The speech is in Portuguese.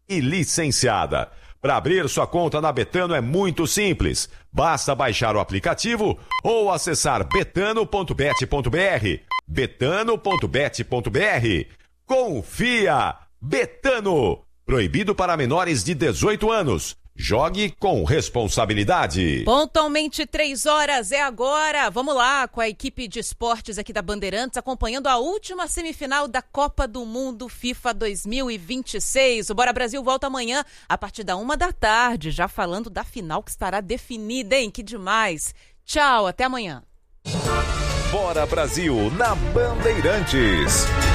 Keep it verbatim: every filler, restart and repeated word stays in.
e licenciada. Para abrir sua conta na Betano é muito simples. Basta baixar o aplicativo ou acessar betano ponto bet ponto br. betano ponto bet ponto br. Confia! Betano! Proibido para menores de dezoito anos. Jogue com responsabilidade. Pontualmente três horas é agora. Vamos lá com a equipe de esportes aqui da Bandeirantes, acompanhando a última semifinal da Copa do Mundo FIFA dois mil e vinte e seis. O Bora Brasil volta amanhã a partir da uma da tarde, já falando da final que estará definida, hein? Que demais. Tchau, até amanhã. Bora Brasil na Bandeirantes.